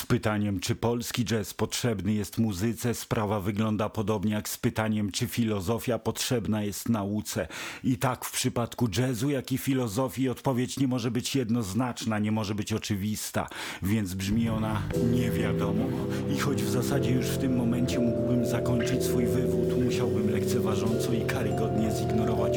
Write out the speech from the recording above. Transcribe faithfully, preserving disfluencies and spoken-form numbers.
Z pytaniem, czy polski jazz potrzebny jest muzyce, sprawa wygląda podobnie jak z pytaniem, czy filozofia potrzebna jest nauce. I tak w przypadku jazzu, jak i filozofii odpowiedź nie może być jednoznaczna, nie może być oczywista, więc brzmi ona nie wiadomo. I choć w zasadzie już w tym momencie mógłbym zakończyć swój wywód, musiałbym lekceważąco i karygodnie zignorować